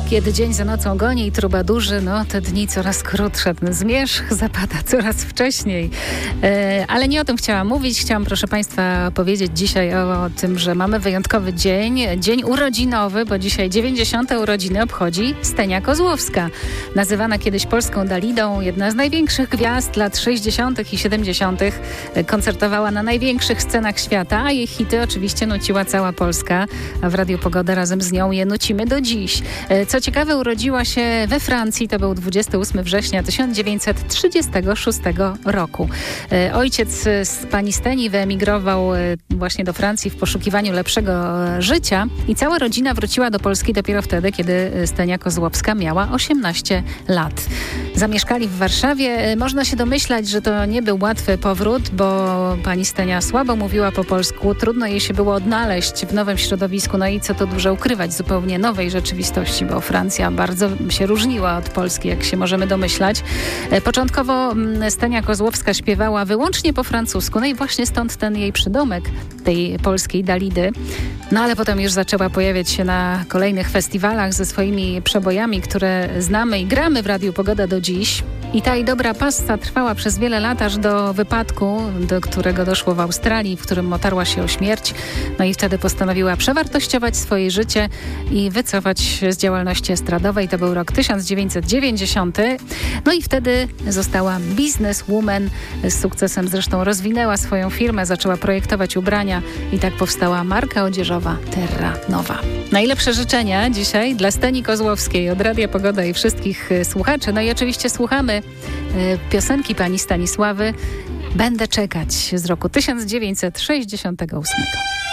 Kiedy dzień za nocą goni i trubadurzy, no te dni coraz krótsze, ten zmierzch zapada coraz wcześniej. Ale nie o tym chciałam mówić. Chciałam, proszę Państwa, powiedzieć dzisiaj o tym, że mamy wyjątkowy dzień urodzinowy, bo dzisiaj 90. urodziny obchodzi Stenia Kozłowska. Nazywana kiedyś polską Dalidą, jedna z największych gwiazd lat 60. i 70. Koncertowała na największych scenach świata, a jej hity oczywiście nuciła cała Polska, a w Radiu Pogoda razem z nią je nucimy do dziś. Co ciekawe, urodziła się we Francji, to był 28 września 1936 roku. Ojciec z pani Steni wyemigrował właśnie do Francji w poszukiwaniu lepszego życia i cała rodzina wróciła do Polski dopiero wtedy, kiedy Stenia Kozłowska miała 18 lat. Zamieszkali w Warszawie. Można się domyślać, że to nie był łatwy powrót, bo pani Stenia słabo mówiła po polsku. Trudno jej się było odnaleźć w nowym środowisku. No i co tu dużo ukrywać, zupełnie nowej rzeczywistości, bo Francja bardzo się różniła od Polski, jak się możemy domyślać. Początkowo Stenia Kozłowska śpiewała wyłącznie po francusku. No i właśnie stąd ten jej przydomek, tej polskiej Dalidy. No ale potem już zaczęła pojawiać się na kolejnych festiwalach ze swoimi przebojami, które znamy i gramy w Radiu Pogoda do dziś. I ta jej dobra passa trwała przez wiele lat, aż do wypadku, do którego doszło w Australii, w którym motarła się o śmierć. No i wtedy postanowiła przewartościować swoje życie i wycofać się z działalności estradowej. To był rok 1990. No i wtedy została bizneswoman. Z sukcesem zresztą rozwinęła swoją firmę, zaczęła projektować ubrania i tak powstała marka odzieżowa Terra Nova. Najlepsze życzenia dzisiaj dla Steni Kozłowskiej od Radia Pogoda i wszystkich słuchaczy. No i oczywiście słuchamy piosenki pani Stanisławy "Będę czekać" z roku 1968.